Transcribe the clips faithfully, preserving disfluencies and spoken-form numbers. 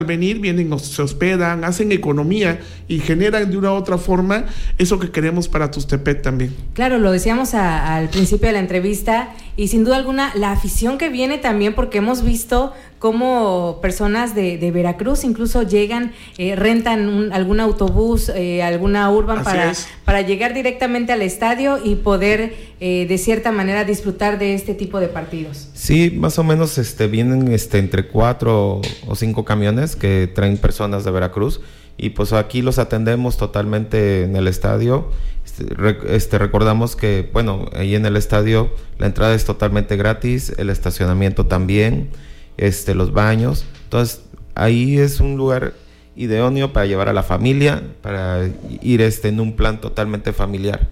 venir, vienen, se hospedan, hacen economía y generan de una u otra forma eso que queremos para Tuxtepec también. Claro, lo decíamos a, al principio de la entrevista y sin duda alguna la afición que viene también, porque hemos visto cómo personas de, de Veracruz incluso llegan, eh, rentan un, algún autobús, eh, alguna urban para, para llegar directamente al estadio y poder eh, de cierta manera disfrutar de este tipo de partidos. Sí, más o menos este, vienen este, entre cuatro o cinco camiones que traen personas de Veracruz y pues aquí los atendemos totalmente en el estadio. Este, rec, este, recordamos que, bueno, ahí en el estadio la entrada es totalmente gratis, el estacionamiento también, este, los baños. Entonces ahí es un lugar idóneo para llevar a la familia, para ir este, en un plan totalmente familiar.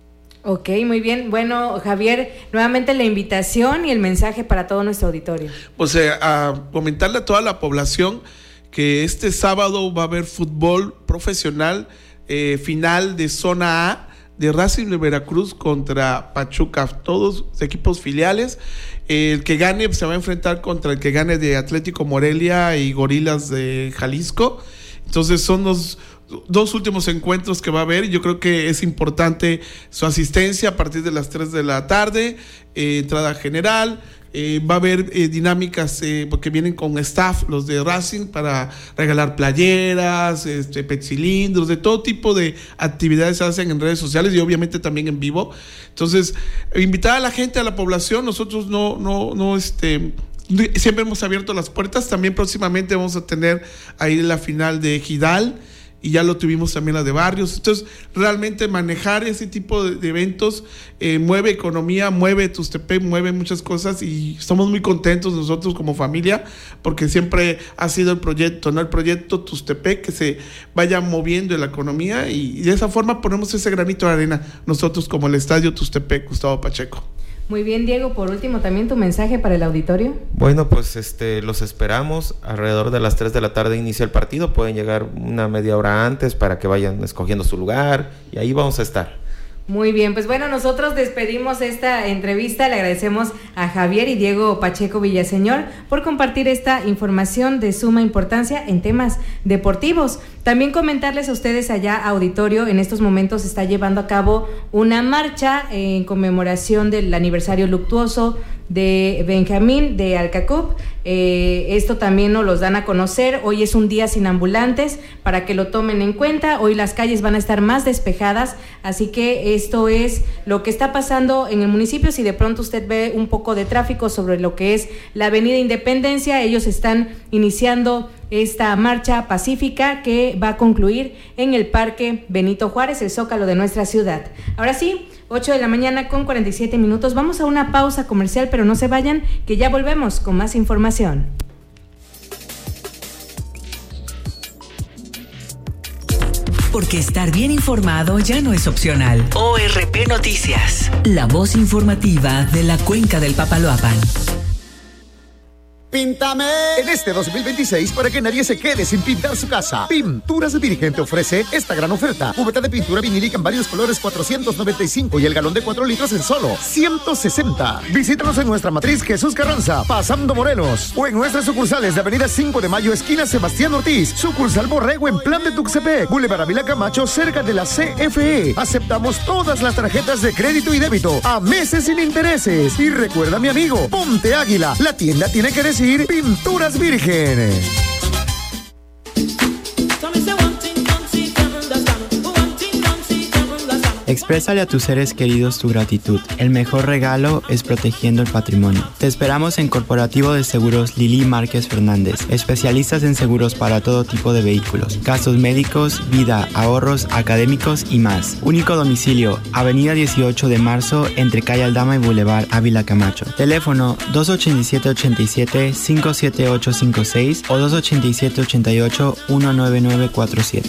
Ok, muy bien. Bueno, Javier, nuevamente la invitación y el mensaje para todo nuestro auditorio. Pues eh, a comentarle a toda la población que este sábado va a haber fútbol profesional, eh, final de zona A de Racing de Veracruz contra Pachuca, todos equipos filiales. Eh, el que gane se va a enfrentar contra el que gane de Atlético Morelia y Gorilas de Jalisco. Entonces son los dos últimos encuentros que va a haber. Yo creo que es importante su asistencia a partir de las tres de la tarde, eh, entrada general. Eh, va a haber eh, dinámicas eh, porque vienen con staff los de Racing para regalar playeras, este, petcilindros, de todo tipo de actividades se hacen en redes sociales y obviamente también en vivo. Entonces, invitar a la gente, a la población. Nosotros no, no, no, este, siempre hemos abierto las puertas. También próximamente vamos a tener ahí la final de Gidal y ya lo tuvimos también la de Barrios. Entonces, realmente manejar ese tipo de, de eventos eh, mueve economía, mueve Tuxtepec, mueve muchas cosas y estamos muy contentos nosotros como familia porque siempre ha sido el proyecto, ¿no? El proyecto Tuxtepec, que se vaya moviendo en la economía y, y de esa forma ponemos ese granito de arena nosotros como el Estadio Tuxtepec Gustavo Pacheco. Muy bien, Diego, por último también tu mensaje para el auditorio. Bueno, pues este los esperamos, alrededor de las tres de la tarde inicia el partido, pueden llegar una media hora antes para que vayan escogiendo su lugar y ahí vamos a estar. Muy bien, pues bueno, nosotros despedimos esta entrevista, le agradecemos a Javier y Diego Pacheco Villaseñor por compartir esta información de suma importancia en temas deportivos. También comentarles a ustedes allá, auditorio, en estos momentos se está llevando a cabo una marcha en conmemoración del aniversario luctuoso de Benjamín de Alcacup. Eh, esto también nos los dan a conocer. Hoy es un día sin ambulantes para que lo tomen en cuenta. Hoy las calles van a estar más despejadas, así que esto es lo que está pasando en el municipio. Si de pronto usted ve un poco de tráfico sobre lo que es la Avenida Independencia, ellos están iniciando esta marcha pacífica que va a concluir en el Parque Benito Juárez, el zócalo de nuestra ciudad. Ahora sí, ocho de la mañana con cuarenta y siete minutos. Vamos a una pausa comercial, pero no se vayan, que ya volvemos con más información. Porque estar bien informado ya no es opcional. O R P Noticias, la voz informativa de la Cuenca del Papaloapan. ¡Píntame! En este dos mil veintiséis, para que nadie se quede sin pintar su casa, Pinturas Virgen te ofrece esta gran oferta. Cubeta de pintura vinílica en varios colores, cuatrocientos noventa y cinco, y el galón de cuatro litros en solo ciento sesenta. Visítanos en nuestra matriz Jesús Carranza, pasando Morelos, o en nuestras sucursales de Avenida cinco de Mayo, esquina Sebastián Ortiz, sucursal Borrego en Plan de Tuxtepec, Boulevard Ávila Camacho, cerca de la C F E. Aceptamos todas las tarjetas de crédito y débito, a meses sin intereses. Y recuerda, mi amigo, ponte águila, la tienda tiene que decir Pinturas Virgen. Exprésale a tus seres queridos tu gratitud. El mejor regalo es protegiendo el patrimonio. Te esperamos en Corporativo de Seguros Lili Márquez Fernández, especialistas en seguros para todo tipo de vehículos, gastos médicos, vida, ahorros, académicos y más. Único domicilio, Avenida dieciocho de marzo, entre Calle Aldama y Boulevard Ávila Camacho. Teléfono dos ochenta y siete, ochenta y siete, cinco siete ocho cinco seis o dos ochenta y siete, ochenta y ocho, uno nueve nueve cuatro siete.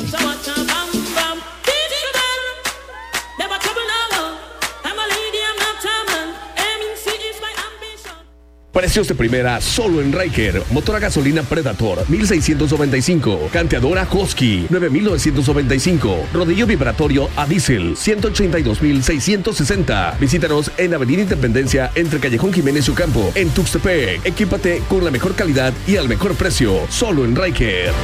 Por Precios de primera solo en Ryker. Motor a gasolina Predator mil seiscientos noventa y cinco. Canteadora Husky nueve mil novecientos noventa y cinco. Rodillo vibratorio a diésel ciento ochenta y dos mil seiscientos sesenta. Visítanos en Avenida Independencia entre Callejón Jiménez y Ocampo en Tuxtepec. Equípate con la mejor calidad y al mejor precio solo en Ryker.